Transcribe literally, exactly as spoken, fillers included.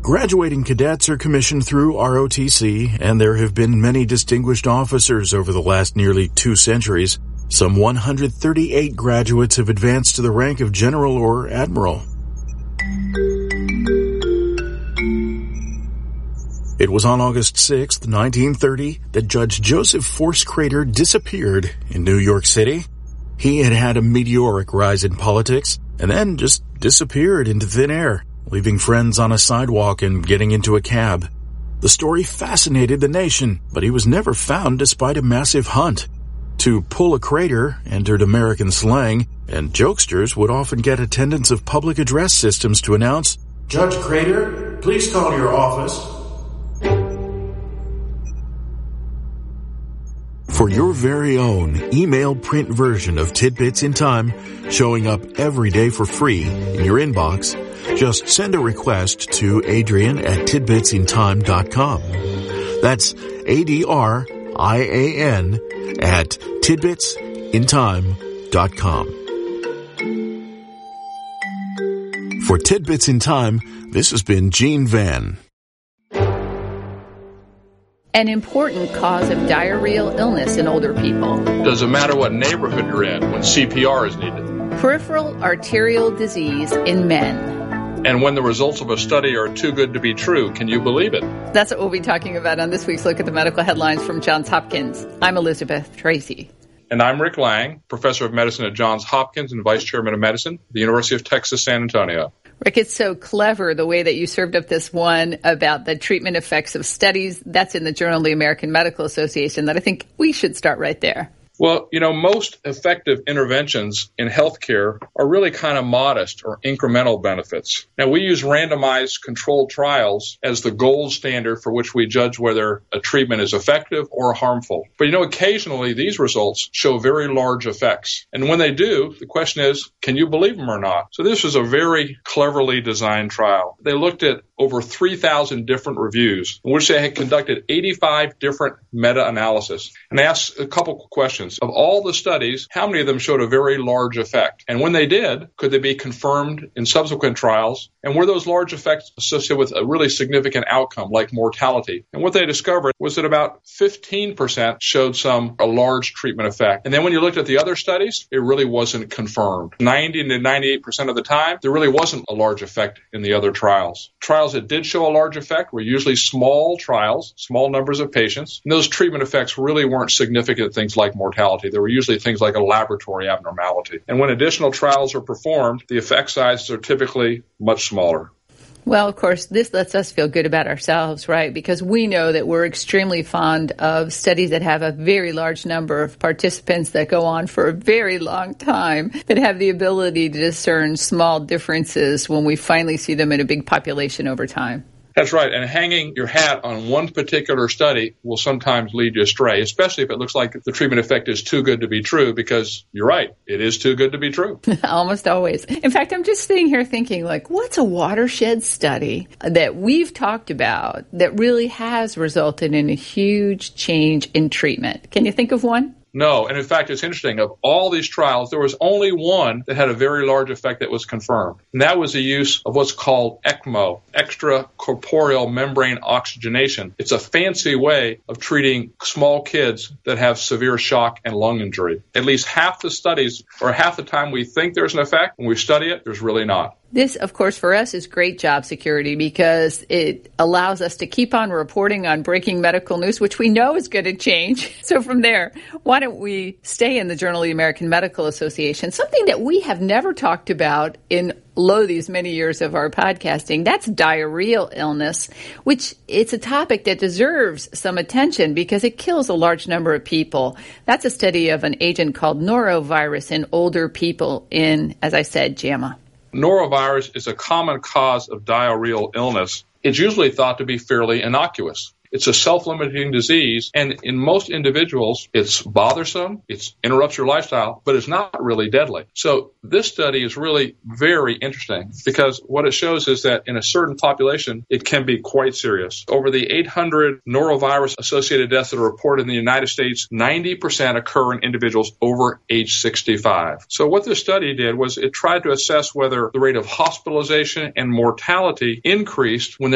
Graduating cadets are commissioned through R O T C, and there have been many distinguished officers over the last nearly two centuries. Some one hundred thirty-eight graduates have advanced to the rank of general or admiral. It was on August sixth, nineteen thirty, that Judge Joseph Force Crater disappeared in New York City. He had had a meteoric rise in politics and then just disappeared into thin air, leaving friends on a sidewalk and getting into a cab. The story fascinated the nation, but he was never found despite a massive hunt. To pull a crater entered American slang, and jokesters would often get attendants of public address systems to announce, "Judge Crater, please call your office." For your very own email print version of Tidbits in Time, showing up every day for free in your inbox, just send a request to Adrian at tidbits in time dot com. That's A D R I A N at tidbits in time dot com. For Tidbits in Time, this has been Gene Van. An important cause of diarrheal illness in older people. Doesn't matter what neighborhood you're in when C P R is needed. Peripheral arterial disease in men. And when the results of a study are too good to be true, can you believe it? That's what we'll be talking about on this week's Look at the Medical Headlines from Johns Hopkins. I'm Elizabeth Tracy. And I'm Rick Lang, Professor of Medicine at Johns Hopkins and Vice Chairman of Medicine at the University of Texas, San Antonio. Rick, it's so clever the way that you served up this one about the treatment effects of studies. That's in the Journal of the American Medical Association that I think we should start right there. Well, you know, most effective interventions in healthcare are really kind of modest or incremental benefits. Now, we use randomized controlled trials as the gold standard for which we judge whether a treatment is effective or harmful. But, you know, occasionally these results show very large effects. And when they do, the question is, can you believe them or not? So this was a very cleverly designed trial. They looked at over three thousand different reviews in which they had conducted eighty-five different meta-analysis and asked a couple questions. Of all the studies, how many of them showed a very large effect? And when they did, could they be confirmed in subsequent trials? And were those large effects associated with a really significant outcome like mortality? And what they discovered was that about fifteen percent showed some a large treatment effect. And then when you looked at the other studies, it really wasn't confirmed. ninety to ninety-eight percent of the time, there really wasn't a large effect in the other trials. Trials that did show a large effect were usually small trials, small numbers of patients. And those treatment effects really weren't significant things like mortality. There were usually things like a laboratory abnormality. And when additional trials are performed, the effect sizes are typically much smaller. Well, of course, this lets us feel good about ourselves, right? Because we know that we're extremely fond of studies that have a very large number of participants that go on for a very long time, that have the ability to discern small differences when we finally see them in a big population over time. That's right. And hanging your hat on one particular study will sometimes lead you astray, especially if it looks like the treatment effect is too good to be true, because you're right, it is too good to be true. Almost always. In fact, I'm just sitting here thinking, like, what's a watershed study that we've talked about that really has resulted in a huge change in treatment? Can you think of one? No, and in fact, it's interesting. Of all these trials, there was only one that had a very large effect that was confirmed. And that was the use of what's called ECMO, extracorporeal membrane oxygenation. It's a fancy way of treating small kids that have severe shock and lung injury. At least half the studies, or half the time we think there's an effect, when we study it, there's really not. This, of course, for us is great job security because it allows us to keep on reporting on breaking medical news, which we know is going to change. So from there, why don't we stay in the Journal of the American Medical Association, something that we have never talked about in lo these many years of our podcasting. That's diarrheal illness, which it's a topic that deserves some attention because it kills a large number of people. That's a study of an agent called norovirus in older people in, as I said, JAMA. Norovirus is a common cause of diarrheal illness. It's usually thought to be fairly innocuous. It's a self-limiting disease, and in most individuals, it's bothersome, it interrupts your lifestyle, but it's not really deadly. So this study is really very interesting because what it shows is that in a certain population, it can be quite serious. Over the eight hundred norovirus-associated deaths that are reported in the United States, ninety percent occur in individuals over age sixty-five. So what this study did was it tried to assess whether the rate of hospitalization and mortality increased when